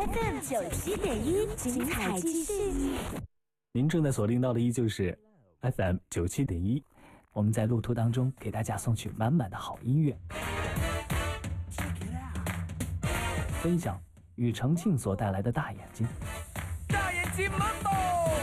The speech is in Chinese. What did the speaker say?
FM97.1，精彩继续。 您正在锁定到的依旧是 FM97.1，我们在路途当中给大家送去满满的好音乐，分享与重庆所带来的大眼睛。 大眼睛 Mambo。